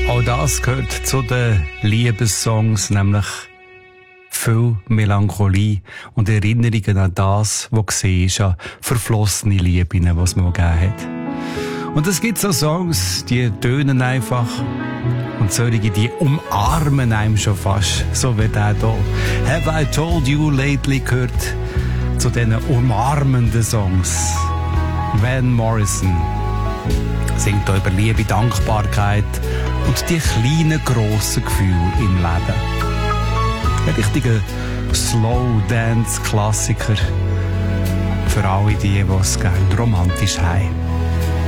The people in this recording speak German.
Auch das gehört zu den Liebessongs, nämlich viel Melancholie und Erinnerungen an das, was war, an verflossene Liebe, die es mir gegeben hat. Und es gibt so Songs, die tönen einfach und solche, die umarmen einem schon fast, so wie der hier. Have I Told You Lately gehört zu diesen umarmenden Songs. Van Morrison singt hier über Liebe, Dankbarkeit und die kleinen, grossen Gefühle im Leben. Ein richtiger Slow-Dance-Klassiker für alle die es gerne romantisch haben.